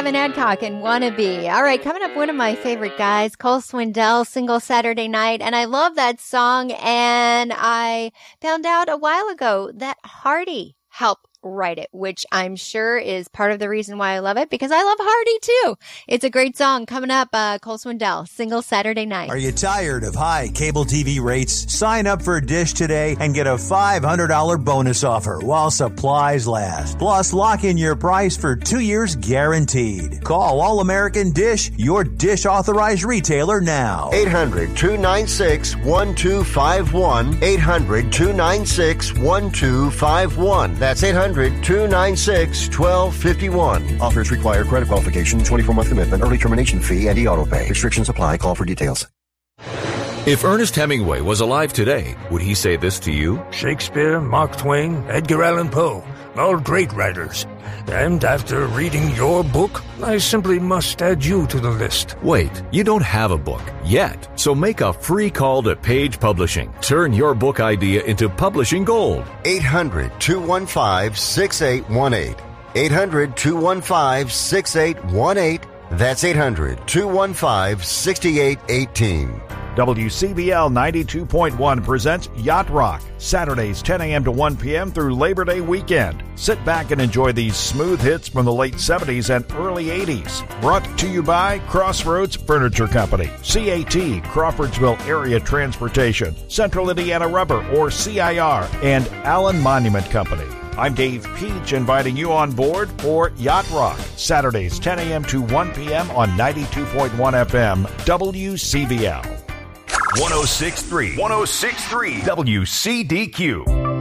Kevin Adcock and Wannabe. All right, coming up, one of my favorite guys, Cole Swindell, Single Saturday Night. And I love that song. And I found out a while ago that Hardy helped write it, which I'm sure is part of the reason why I love it, because I love Hardy too. It's a great song. Coming up, Cole Swindell, Single Saturday Night. Are you tired of high cable TV rates? Sign up for Dish today and get a $500 bonus offer while supplies last. Plus, lock in your price for 2 years guaranteed. Call All American Dish, your Dish authorized retailer now. 800-296-1251. 800-296-1251. That's 800-296-1251. Offers require credit qualification, 24-month commitment, early termination fee, and e-auto pay. Restrictions apply. Call for details. If Ernest Hemingway was alive today, would he say this to you? Shakespeare, Mark Twain, Edgar Allan Poe, all great writers. And after reading your book, I simply must add you to the list. Wait, you don't have a book yet. So make a free call to Page Publishing. Turn your book idea into publishing gold. 800-215-6818. 800-215-6818. That's 800-215-6818. WCBL 92.1 presents Yacht Rock, Saturdays 10 a.m. to 1 p.m. through Labor Day weekend. Sit back and enjoy these smooth hits from the late 70s and early 80s. Brought to you by Crossroads Furniture Company, CAT, Crawfordsville Area Transportation, Central Indiana Rubber, or CIR, and Allen Monument Company. I'm Dave Peach, inviting you on board for Yacht Rock, Saturdays 10 a.m. to 1 p.m. on 92.1 FM, WCBL. 106.3 WCDQ.